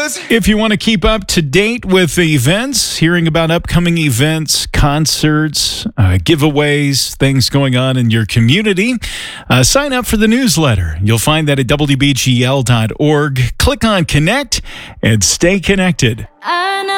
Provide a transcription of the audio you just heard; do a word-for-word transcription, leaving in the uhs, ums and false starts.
buzz. If you want to keep up to date with the events, hearing about upcoming events, concerts, uh, giveaways, things going on in your community, uh, sign up for the newsletter. You'll find that at W B G L dot org. Click on Connect and stay connected. I know